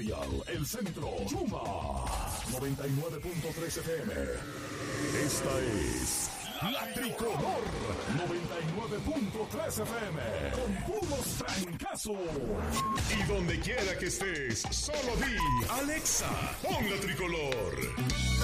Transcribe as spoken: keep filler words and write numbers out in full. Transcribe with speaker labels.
Speaker 1: Imperial, El Centro, Chuma, noventa y nueve punto tres F M. Esta es La Tricolor, noventa y nueve punto tres F M, con puros trancazos. Y donde quiera que estés, solo di, Alexa, pon La Tricolor.